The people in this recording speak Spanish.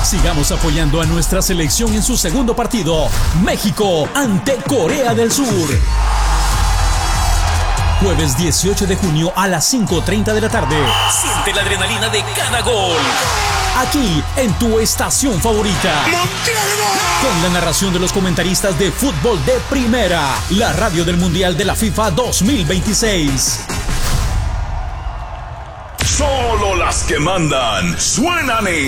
Sigamos apoyando a nuestra selección en su segundo partido, México ante Corea del Sur. Jueves 18 de junio a las 5:30 de la tarde. Siente la adrenalina de cada gol. Aquí, en tu estación favorita. Con la narración de los comentaristas de fútbol de primera. La radio del Mundial de la FIFA 2026. Solo las que mandan suenan en